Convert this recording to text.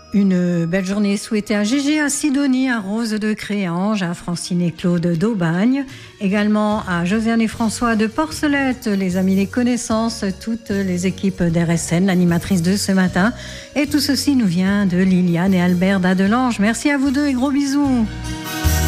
Une belle journée souhaitée à Gégé, à Sidonie, à Rose de Créange, à Francine et Claude d'Aubagne, également à Josiane et François de Porcelette, les amis, les connaissances, toutes les équipes d'RSN, l'animatrice de ce matin. Et tout ceci nous vient de Liliane et Albert d'Adelange. Merci à vous deux et gros bisous.